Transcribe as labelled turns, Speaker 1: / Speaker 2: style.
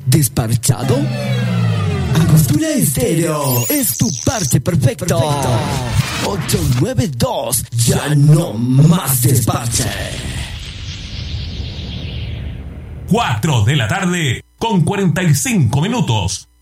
Speaker 1: ¿Desparchado? Angostura Estéreo es tu parche perfecto. 892, ya no más desparche.
Speaker 2: 4 de la tarde con 45 minutos.